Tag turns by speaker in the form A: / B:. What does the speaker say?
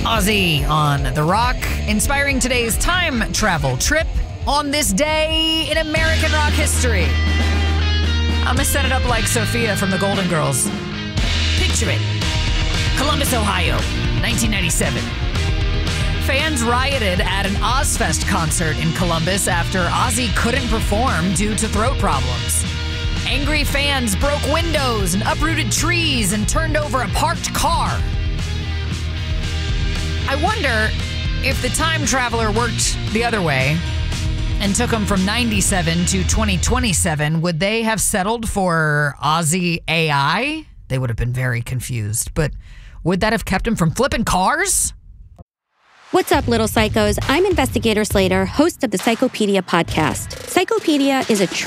A: Ozzy on The Rock, inspiring today's time travel trip on this day in American rock history. I'm going to set it up like Sophia from the Golden Girls. Picture it. Columbus, Ohio, 1997. Fans rioted at an Ozfest concert in Columbus after Ozzy couldn't perform due to throat problems. Angry fans broke windows and uprooted trees and turned over a parked car. I wonder if the time traveler worked the other way and took them from 97 to 2027, would they have settled for Ozzy AI? They would have been very confused. But would that have kept him from flipping cars?
B: What's up, little psychos? I'm Investigator Slater, host of the Psychopedia podcast. Psychopedia is a